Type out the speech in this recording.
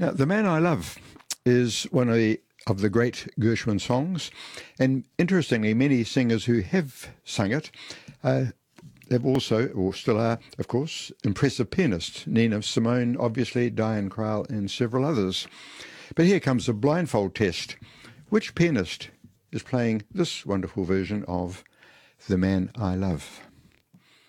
Now, The Man I Love is one of the great Gershwin songs, and interestingly, many singers who have sung it have also, or still are, of course, impressive pianists. Nina Simone, obviously, Diane Krall, and several others. But here comes the blindfold test. Which pianist is playing this wonderful version of The Man I Love?